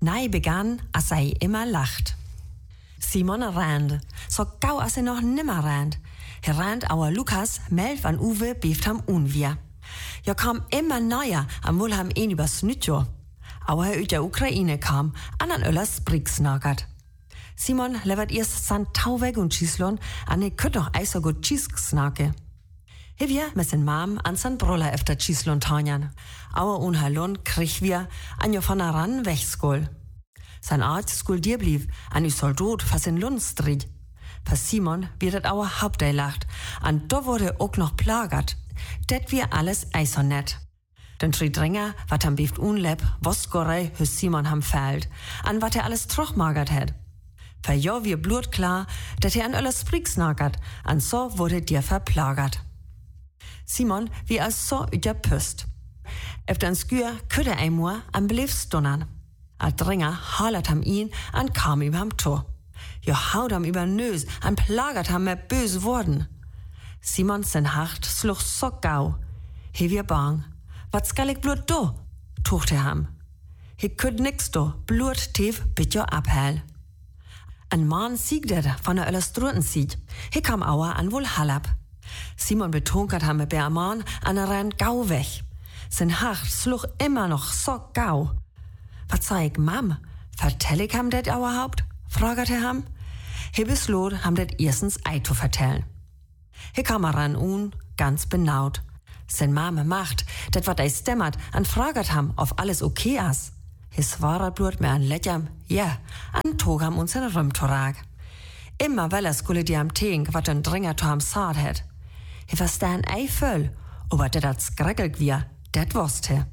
Nei begann, als sei immer lacht. Simon rennt, so gau als noch nimmer rennt. Rennt auer Lukas, Melf an Uwe beeft ham unwier. Ja kam immer neuer, am wohl ham ihn übers Nütjo. Auer er ut der Ukraine kam, an Öllers Brix nagert. Simon levert erst san Tau weg und Schieslon, an könnt noch eiser gut Schießsnake. He wir mit sen Mam an san Broller efter Schieslon tanjan. Auer unhalon krieg wir an jo von ran wegskol. Sein Arzt skul dir blieb, an Soldot fas in Lundstrid. Für Simon wird auer Hauptteil lacht, an da wurde auch noch plagert. Det wir alles eiser net. Den Dränger, wat ham bieft unleb, was gorei hüs Simon ham fällt, an wat alles trochmagert het. Für jo wir blut klar, dat an alles Brix nagert, an so wurde dir verplagert. Simon wie als so üter püst. Efter en skür küdde einmur am Beliefs donnern. A Dränger halert ham ihn an kam überm Tor. Jo haut ham über Nös, an plagert ham mit böse Worten. Simon sen Hart sluch so gau. He wir bang. Wat skal ik blut do? Tuchte ham. He küd nix do, blut tief bit jo abhell. Ein Mann siegt er von der Öllerstruten sieht. He kam auer an wohl Hallab. Simon betonkert ham mit der Mann an der Rand gau weg. Sen Hart sluch immer noch so gau. Was sag ich, Mam? Vertell ich ham det auer Haupt? Fragerte ham. He beslot ham det erstens ei zu vertellen. He kam ran ganz benaut. Sen Mame macht, dat wat ei stemmert, an fragert ham, ob alles okay as. His warer blut mir an letjam, ja, an tog ham uns in Rümtorag. Immer weil skulle die am Tink, wat den Dränger to ham saad het. He verstaan ei föll, aber dat skreckelt wir, dat wusste.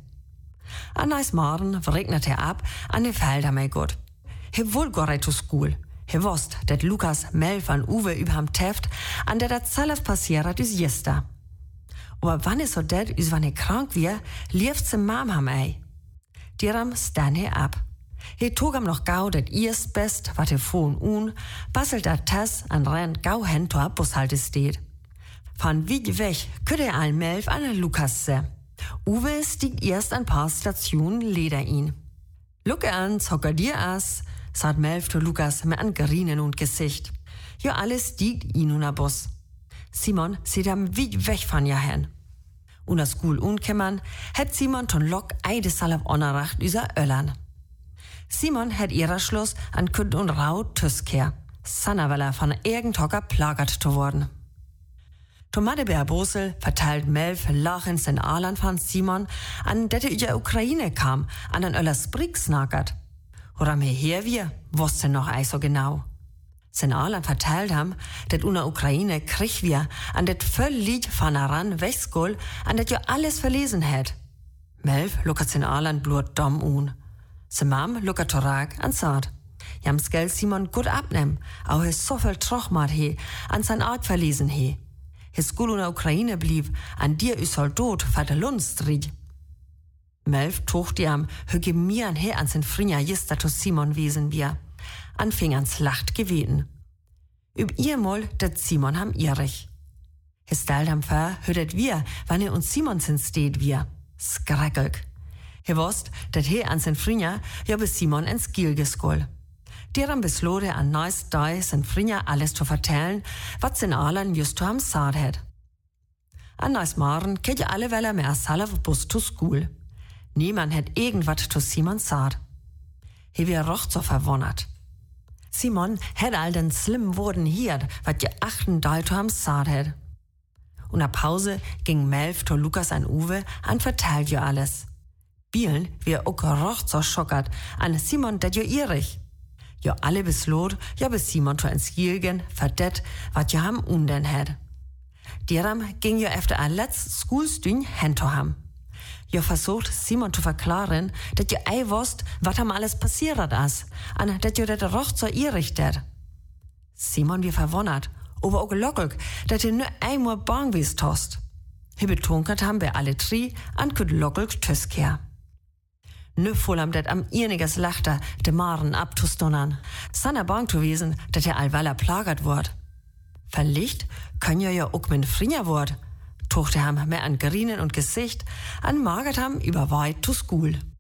An eis Morgen regnete ab, an de Felder mei gut. He wohl gorrei to school. He wusst, dat Lukas, Melf an Uwe überham Teft, an der dat zelf passiert is jester. Aber wann is so det, is wann he krank wir, lieft se Mam ham ei. Dieram stan he ab. He tog am noch gau dat erst best, wat he fohn basselt dat Tess an rennt gau hen to Bushalte steht. Van wie weg, kütt er allen Melf an Lukas se. Uwe stiegt erst ein paar Stationen leder ihn. Lucke an, zocker dir as, sagt Melf to Lukas mit an Grinen und Gesicht. Jo alles stiegt ihn un a Bus. Simon sieht am wie weg von ja hen. Und das Skul unkämmern, het Simon ton Lock eide salaf onerracht üser Öllern. Simon het ihrer Schluss an Künd und Rau Tüskehr. Sanna weil er von irgendhocker plagert zu worden. Tomate Bär Bosel verteilt Melf lachens in Arland von Simon, an dette über Ukraine kam, an den Öllers Brix nagert. Oder mir her wir, wusste noch ei so genau. Sen Arland verteilt ham, dat una Ukraine krieg wir, an det völl Lied von heran wegskol, an det jo alles verlesen het. Melf luckert sen Arland blut dumm Sen Mam luckert torag an Saat. Jams geld Simon gut abnehm, auch es so viel Trochmat he, an sein Art verlesen he. His Skul una Ukraine blieb, an dir is Soldot vater Lundstrid. Melf tucht jam, hüge mir an he an sen Frinja jister to Simon wiesen wir. Anfing ans Lacht geweten. Üb ihr Moll, dat Simon ham irrig. His daldam ver hüdet wir, wann er uns Simon sind steht wir. Skreckig. He wusst, dat he an sen Frinja, ja bis Simon ins Giel geskol. Dieram beslode an neus dei sen Frinja alles zu vertellen, wat sen Alan just to ham saad het. An neus Maren ket ja alle Weller mehr salaf bus to school. Niemand het irgendwat to Simon saad. He wir roch so verwundert. Simon het all den slim Worten hiert, wat je achten Dal to ham saad het. Und a Pause ging Melf to Lukas an Uwe an verteilt jo alles. Bielen wir auch roch so schockert an Simon dat jo irrig. Jo alle beslot, ja bis Simon to ins Gielgen verdet, wat jo ham unden het. Dieram ging jo efter a letzt Skulstün hen to ham. Jo versucht Simon zu verklaren, dat jo ei wusst, wat ham alles passiert as, an dat jo dat roch so irrig det. Simon wie verwundert, aber auch lockig, dat er nur einmal bang wies tost. He betonkert ham bei alle tri an küt lockig tüskehr. Nö voll am dat am irniges Lachter de Maren abtustonnern. Sanna bang zu wiesen, dat er allweller plagert wort. Verlicht können ja auch mit Frinja wort. Tuchte ham mehr an Grinen und Gesicht, an magert ham über weit to Skul.